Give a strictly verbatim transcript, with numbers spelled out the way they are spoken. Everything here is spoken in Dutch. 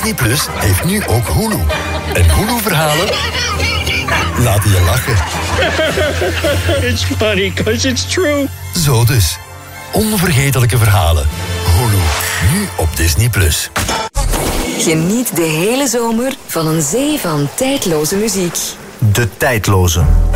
Disney Plus heeft nu ook Hulu. En Hulu-verhalen laten je lachen. It's funny because it's true. Zo dus. Onvergetelijke verhalen. Hulu. Nu op Disney Plus. Geniet de hele zomer van een zee van tijdloze muziek. De tijdloze.